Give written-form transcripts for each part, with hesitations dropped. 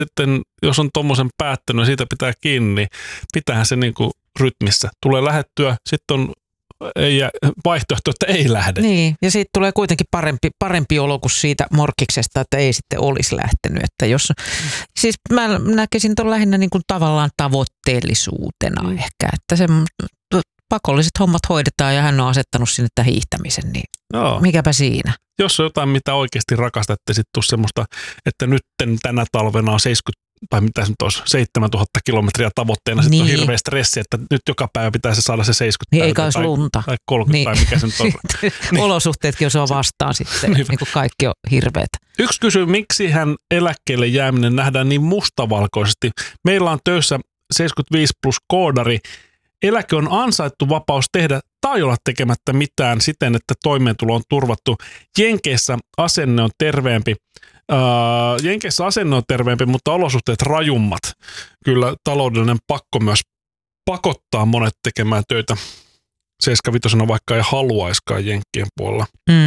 sitten jos on tommosen päättänyt ja siitä pitää kiinni, niin pitäähän se niinku rytmissä. Tulee lähettyä, sitten on vaihtoehto, että ei lähde. Niin, ja siitä tulee kuitenkin parempi olo kuin siitä morkkiksesta, että ei sitten olisi lähtenyt. Että siis mä näkisin tuon lähinnä niin kuin tavallaan tavoitteellisuutena ehkä, että se pakolliset hommat hoidetaan ja hän on asettanut sinne tämän hiihtämisen, niin mikäpä siinä. Jos on jotain, mitä oikeasti rakastatte, sitten tuu semmoista, että nyt tänä talvena on 7000 kilometriä tavoitteena, sitten on hirveä stressi, että nyt joka päivä pitäisi saada se 70 niin eikä olisi lunta. Tai 30 niin. Tai mikä se nyt on. Niin. Olosuhteetkin jos on vastaan sitten, niin kuin kaikki on hirveätä. Yksi kysyy, miksi hän eläkkeelle jääminen nähdään niin mustavalkoisesti. Meillä on töissä 75 plus koodari. Eläke on ansaittu vapaus tehdä tai olla tekemättä mitään siten, että toimeentulo on turvattu. Jenkeissä asenne on terveempi. Mutta olosuhteet rajummat. Kyllä taloudellinen pakko myös pakottaa monet tekemään töitä 75 vaikka ei haluaiskaan jenkkien puolella.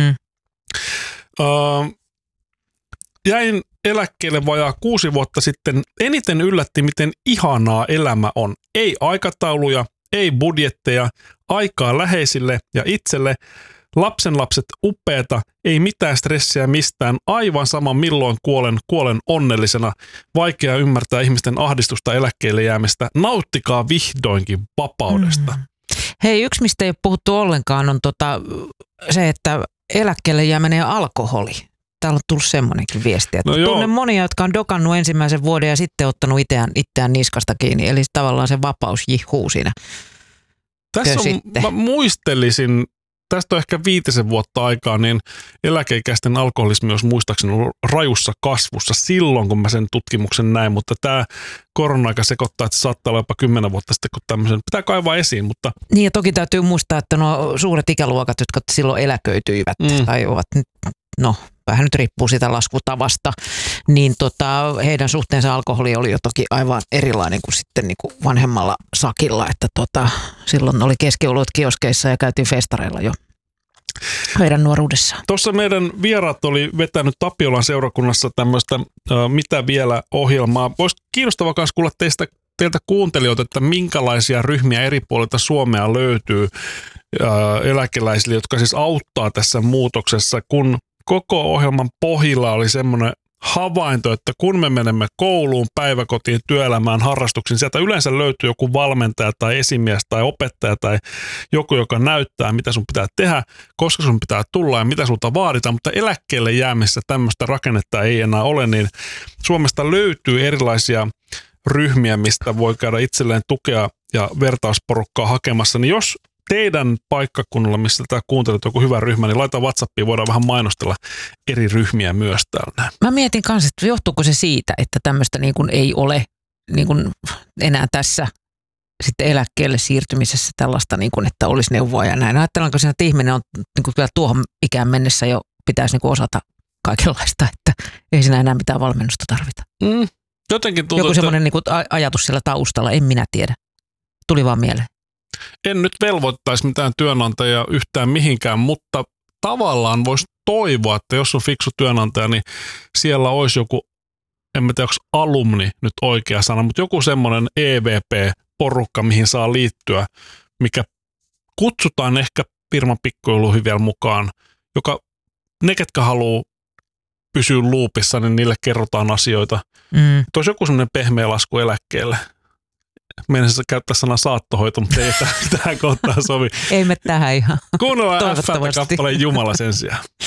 Jäin eläkkeelle vajaa 6 vuotta sitten. Eniten yllätti, miten ihanaa elämä on. Ei aikatauluja, ei budjetteja, aikaa läheisille ja itselle. Lapsenlapset upeeta, ei mitään stressiä mistään, aivan sama milloin kuolen onnellisena. Vaikea ymmärtää ihmisten ahdistusta eläkkeelle jäämistä. Nauttikaa vihdoinkin vapaudesta. Hei, yksi mistä ei ole puhuttu ollenkaan on se, että eläkkeelle jääminen ja alkoholi. Täällä on tullut semmoinenkin viesti, että tunnen monia, jotka on dokannut ensimmäisen vuoden ja sitten ottanut itseään niskasta kiinni. Eli tavallaan se vapaus jihuu siinä. Tässä mä muistelisin, tästä on ehkä 5 vuotta aikaa, niin eläkeikäisten alkoholismi olisi muistaakseni ollut rajussa kasvussa silloin, kun mä sen tutkimuksen näin, mutta tämä korona-aika sekoittaa, että se saattaa olla jopa 10 vuotta sitten, kun tämmöisen pitää kaivaa esiin. Mutta niin ja toki täytyy muistaa, että nuo suuret ikäluokat, jotka silloin eläköityivät tai ovat vähän nyt riippuu siitä laskutavasta, niin heidän suhteensa alkoholi oli jo toki aivan erilainen kuin sitten niin kuin vanhemmalla sakilla, että silloin oli keskiolot kioskeissa ja käytiin festareilla jo heidän nuoruudessaan. Tuossa meidän vieraat oli vetänyt Tapiolan seurakunnassa tämmöistä Mitä vielä -ohjelmaa. Voisi kiinnostavaa myös kuulla teiltä kuuntelijoita, että minkälaisia ryhmiä eri puolilta Suomea löytyy eläkeläisille, jotka siis auttaa tässä muutoksessa, kun koko ohjelman pohjilla oli semmoinen havainto, että kun me menemme kouluun, päiväkotiin, työelämään, harrastuksiin, sieltä yleensä löytyy joku valmentaja tai esimies tai opettaja tai joku, joka näyttää, mitä sun pitää tehdä, koska sun pitää tulla ja mitä sulta vaaditaan, mutta eläkkeelle jäämissä tämmöistä rakennetta ei enää ole, niin Suomesta löytyy erilaisia ryhmiä, mistä voi käydä itselleen tukea ja vertausporukkaa hakemassa, niin jos teidän paikkakunnalla, missä tätä kuuntelet joku hyvä ryhmä, niin laita WhatsAppiin, voidaan vähän mainostella eri ryhmiä myös täällä. Mä mietin kanssa, että johtuuko se siitä, että tämmöistä niin kuin ei ole niin kuin enää tässä sitten eläkkeelle siirtymisessä tällaista, niin kuin, että olisi neuvoa ja näin. Ajatellaanko siinä, että ihminen on niin kuin vielä tuohon ikään mennessä jo pitäisi niin kuin osata kaikenlaista, että ei siinä enää mitään valmennusta tarvita. Jotenkin tuntuu, joku semmoinen niin kuin ajatus siellä taustalla, en minä tiedä. Tuli vaan mieleen. En nyt velvoittaisi mitään työnantajaa yhtään mihinkään, mutta tavallaan voisi toivoa, että jos on fiksu työnantaja, niin siellä olisi joku, en tiedä onko alumni nyt oikea sana, mutta joku semmoinen EVP-porukka, mihin saa liittyä, mikä kutsutaan ehkä firman pikkujouluihin vielä mukaan, joka ne, ketkä haluaa pysyä loopissa, niin niille kerrotaan asioita. Olisi joku semmoinen pehmeä lasku eläkkeelle. Meinasin käyttää sanaa saattohoito, mutta ei tähän kohtaan sovi. Ei me tähän ihan. Kuunnellaan F-kappaleen Jumala sen sijaan.